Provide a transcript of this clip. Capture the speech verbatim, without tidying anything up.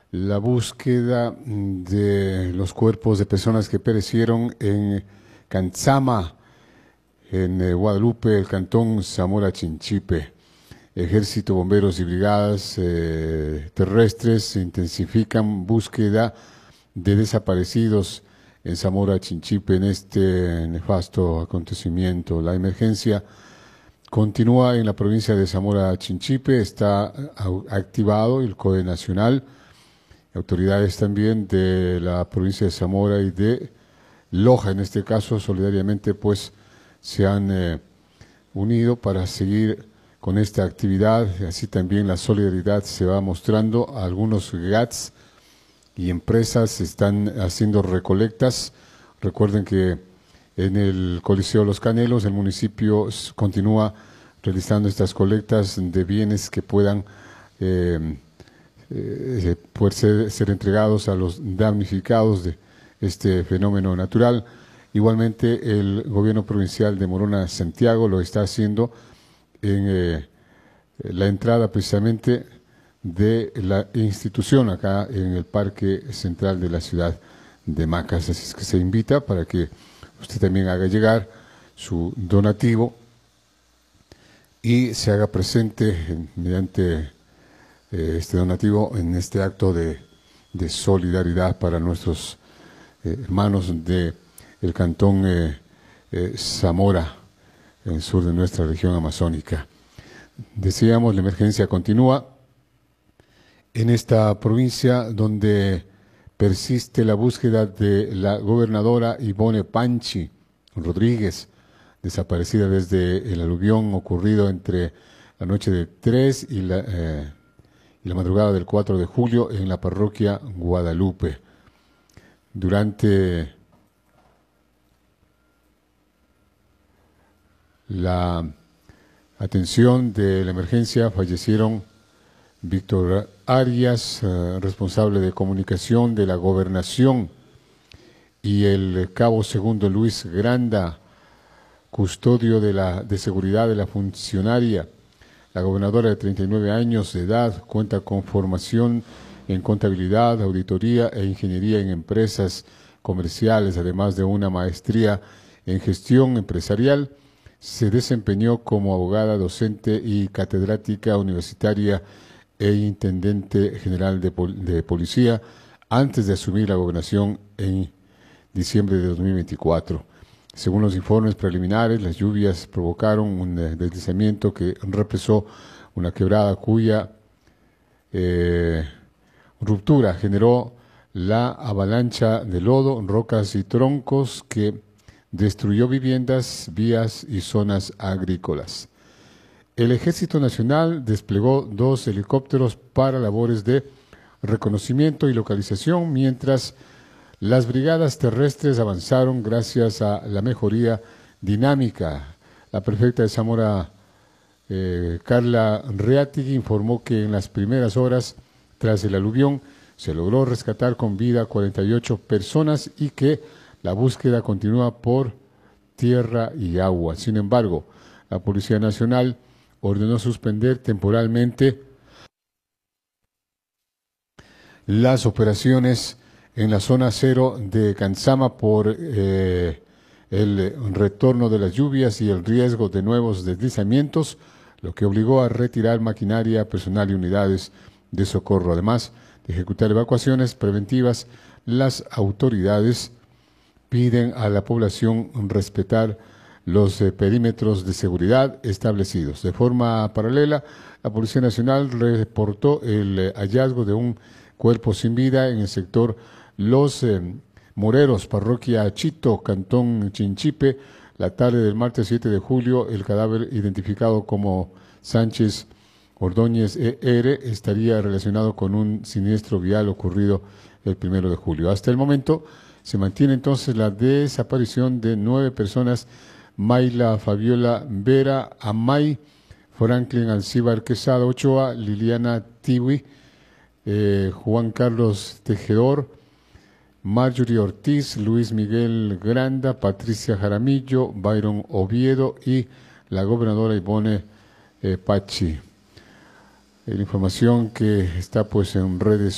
la búsqueda de los cuerpos de personas que perecieron en Cantzama, en eh, Guadalupe, el cantón Zamora Chinchipe. Ejército, bomberos y brigadas eh, terrestres intensifican búsqueda de desaparecidos en Zamora Chinchipe en este nefasto acontecimiento. La emergencia continúa en la provincia de Zamora Chinchipe, está activado el COE nacional, autoridades también de la provincia de Zamora y de Loja, en este caso, solidariamente, pues se han eh, unido para seguir con esta actividad. Así también la solidaridad se va mostrando. Algunos G A Ts y empresas están haciendo recolectas. Recuerden que en el Coliseo Los Canelos el municipio continúa realizando estas colectas de bienes que puedan eh, eh, poder ser, ser entregados a los damnificados de este fenómeno natural. Igualmente el gobierno provincial de Morona Santiago lo está haciendo en eh, la entrada precisamente de la institución acá en el Parque Central de la ciudad de Macas. Así es que se invita para que usted también haga llegar su donativo y se haga presente en, mediante eh, este donativo en este acto de, de solidaridad para nuestros eh, hermanos de el cantón eh, eh, Zamora, en el sur de nuestra región amazónica. Decíamos, la emergencia continúa en esta provincia donde persiste la búsqueda de la gobernadora Ivone Panchi Rodríguez, desaparecida desde el aluvión ocurrido entre la noche del tres y la, eh, y la madrugada del cuatro de julio en la parroquia Guadalupe. Durante la atención de la emergencia fallecieron Víctor Arias, eh, responsable de comunicación de la gobernación, y el cabo segundo Luis Granda, custodio de la de seguridad de la funcionaria. La gobernadora de treinta y nueve años de edad cuenta con formación en contabilidad, auditoría e ingeniería en empresas comerciales, además de una maestría en gestión empresarial. Se desempeñó como abogada, docente y catedrática universitaria e intendente general de, pol de policía antes de asumir la gobernación en diciembre de dos mil veinticuatro. Según los informes preliminares, las lluvias provocaron un deslizamiento que represó una quebrada cuya eh, ruptura generó la avalancha de lodo, rocas y troncos que destruyó viviendas, vías y zonas agrícolas. El Ejército Nacional desplegó dos helicópteros para labores de reconocimiento y localización, mientras las brigadas terrestres avanzaron gracias a la mejoría dinámica. La prefecta de Zamora, eh, Carla Reatigui, informó que en las primeras horas tras el aluvión se logró rescatar con vida cuarenta y ocho personas y que la búsqueda continúa por tierra y agua. Sin embargo, la Policía Nacional ordenó suspender temporalmente las operaciones en la zona cero de Cantzama por eh, el retorno de las lluvias y el riesgo de nuevos deslizamientos, lo que obligó a retirar maquinaria, personal y unidades de socorro. Además de ejecutar evacuaciones preventivas, las autoridades piden a la población respetar los eh, perímetros de seguridad establecidos. De forma paralela, la Policía Nacional reportó el eh, hallazgo de un cuerpo sin vida en el sector Los eh, Moreros, parroquia Chito, cantón Chinchipe, la tarde del martes siete de julio. El cadáver, identificado como Sánchez Ordóñez E R, estaría relacionado con un siniestro vial ocurrido el primero de julio. Hasta el momento se mantiene entonces la desaparición de nueve personas: Mayla Fabiola Vera Amay, Franklin Alcibar Quesada Ochoa, Liliana Tiwi, eh, Juan Carlos Tejedor, Marjorie Ortiz, Luis Miguel Granda, Patricia Jaramillo, Byron Oviedo y la gobernadora Ivone eh, Pachi. La información que está pues en redes